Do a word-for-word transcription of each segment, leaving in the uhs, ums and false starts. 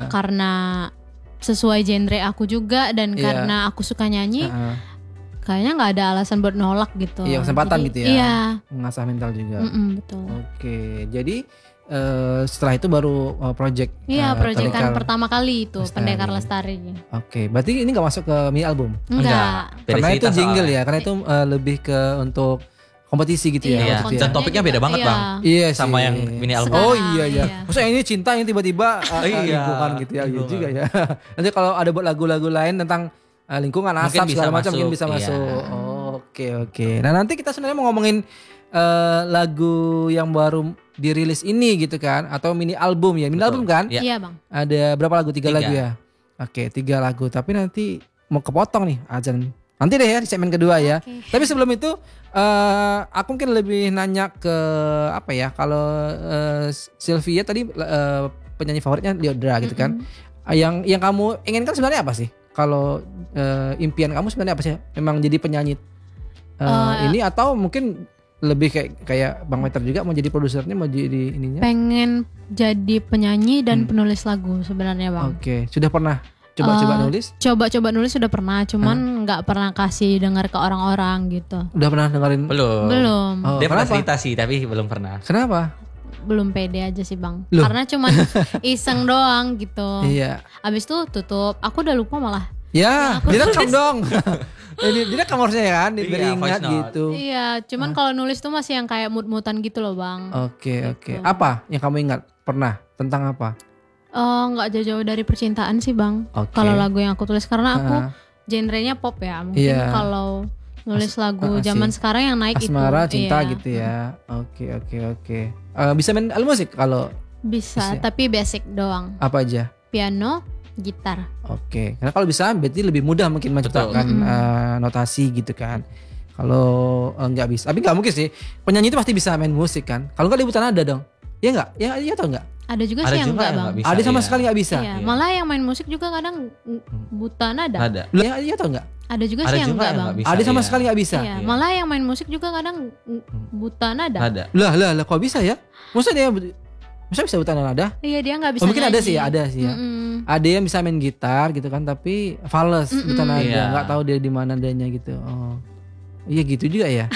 karena sesuai genre aku juga dan yeah. karena aku suka nyanyi. Uh-uh. Kayaknya nggak ada alasan buat nolak gitu. Iya, kesempatan jadi, gitu ya. Iya. Mengasah mental juga. Mm-mm, betul. Oke, jadi uh, setelah itu baru uh, project. Iya, uh, project kan pertama kali itu Lestari. Pendekar Lestari. Oke, berarti ini nggak masuk ke mini album? Enggak. Karena itu jingle ya, karena itu uh, lebih ke untuk kompetisi gitu ya. Iya. Dan topiknya beda banget iya. bang. Iya sih. Sama yang mini album. Oh iya iya. iya. Maksudnya ini cinta yang tiba-tiba uh, iya. lingkungan gitu ya. Iya juga ya. Nanti kalau ada buat lagu-lagu lain tentang uh, lingkungan asap segala macam mungkin bisa masuk. Iya. Oh, oke oke. Nah nanti kita sebenarnya mau ngomongin uh, lagu yang baru dirilis ini gitu kan, atau mini album ya. Mini Betul. album kan? Iya. iya bang. Ada berapa lagu? Tiga, tiga lagu ya. Oke tiga lagu. Tapi nanti mau kepotong nih azan. Nanti deh ya di segmen kedua ya. Okay. Tapi sebelum itu uh, aku mungkin lebih nanya ke apa ya, kalau uh, Sylvia tadi uh, penyanyi favoritnya Lyodra gitu kan. Mm-hmm. Yang yang kamu inginkan sebenarnya apa sih? Kalau uh, impian kamu sebenarnya apa sih? Memang jadi penyanyi uh, uh, ini atau mungkin lebih kayak kayak Bang Peter juga mau jadi produsernya, mau jadi ininya? Pengen jadi penyanyi dan hmm. penulis lagu sebenarnya bang. Oke, okay. Sudah pernah coba-coba uh, nulis? Coba-coba nulis sudah pernah, cuman nggak uh. pernah kasih dengar ke orang-orang gitu. Udah pernah dengerin? Belum. Belum. Oh, dia pernah cerita sih, tapi belum pernah. Kenapa? Belum pede aja sih bang. Loh. Karena cuman iseng doang gitu. Iya. Abis itu tutup. Aku udah lupa malah. Ya, direkam dong. Ini direkam harusnya ya kan, beringat iya, gitu. Iya, cuman kalau nulis tuh masih yang kayak mood-moodan gitu loh bang. Oke okay, oke. Okay. Apa yang kamu ingat? Pernah? Tentang apa? Oh, nggak jauh-jauh dari percintaan sih bang. Okay. Kalau lagu yang aku tulis karena aku uh. genrenya pop ya. Mungkin yeah. kalau nulis As- lagu uh, zaman sekarang yang naik Asmara, itu. Asmara cinta iya. gitu ya. Oke oke oke. Bisa main alat musik kalau? Bisa, bisa, tapi basic doang. Apa aja? Piano, gitar. Oke. Karena kalau bisa berarti lebih mudah mungkin menciptakan uh, notasi gitu kan. Kalau uh, nggak bisa, tapi nggak mungkin sih. Penyanyi itu pasti bisa main musik kan. Kalau nggak liputan ada dong. Iya nggak? Ya iya atau nggak? Ada juga ada sih yang enggak bang. Bisa, ada sama iya. sekali nggak bisa. Iya. Malah yang main musik juga kadang buta nada. Ada. Ya, iya atau enggak? Ada juga ada sih yang juga enggak yang bang. Bisa, ada sama iya. sekali nggak bisa. Iya. Malah yang main musik juga kadang buta nada. Ada. Lah lah lah kok bisa ya? Maksudnya dia Masa bisa buta nada? Iya dia nggak bisa. Oh, mungkin nyanyi. ada sih, ada sih ya. Mm-mm. Ada yang bisa main gitar gitu kan, tapi fals buta nada, iya. nggak tahu dia di mana adanya gitu. Oh, iya gitu juga ya.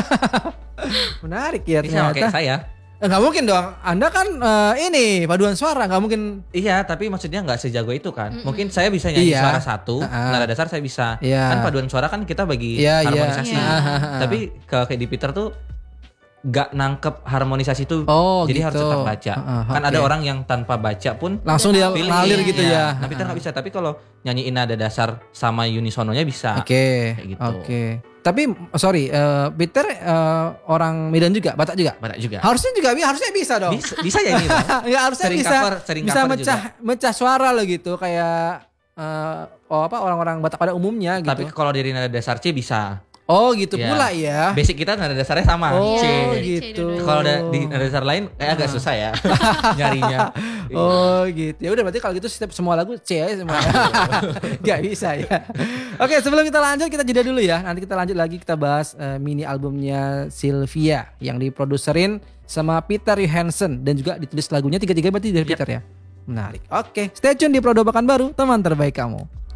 Menarik ya ternyata. Bisa kayak saya. Nggak mungkin dong, Anda kan uh, ini paduan suara, nggak mungkin. Iya, tapi maksudnya nggak sejago itu kan. Mm-mm. Mungkin saya bisa nyanyi iya. suara satu, uh-huh. nada dasar saya bisa. Iya. Kan paduan suara kan kita bagi iya, harmonisasi. Iya. Tapi kalau kayak di Peter tuh gak nangkep harmonisasi itu, oh, jadi gitu. harus tetap baca. Uh, kan okay. ada orang yang tanpa baca pun langsung dia ngalir gitu ya. ya. Nah, Peter nggak bisa, tapi kalau nyanyiin nada dasar sama unisononya bisa. Oke. Okay. Gitu. Oke. Okay. Tapi sorry, uh, Peter uh, orang Medan juga, Batak juga. Batak juga. Harusnya juga harusnya bisa dong. Bisa, bisa ya ini. Ya harusnya sering bisa. Cover, sering bisa cover mecah juga. mecah suara lo gitu kayak uh, oh apa orang-orang Batak pada umumnya gitu. Tapi kalau dari nada dasar C bisa. Oh gitu ya. Pula ya. Basic kita nada dasarnya sama. Oh C. gitu. Kalau di nada dasar lain kayak agak susah ya nyarinya. Oh gitu. Ya udah berarti kalau gitu setiap semua lagu C aja semua. Gak bisa ya. Oke sebelum kita lanjut kita jeda dulu ya. Nanti kita lanjut lagi kita bahas uh, mini albumnya Sylvia yang diproduserin sama Peter Johansson dan juga ditulis lagunya tiga-tiga berarti dari yep. Peter ya. Menarik. Oke, stay tune di Prodo Bakan Baru, teman terbaik kamu.